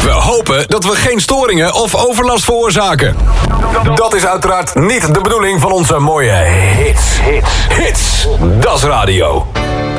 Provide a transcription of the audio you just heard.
We hopen dat we geen storingen of overlast veroorzaken. Dat is uiteraard niet de bedoeling van onze mooie hits. Hits, dat is radio.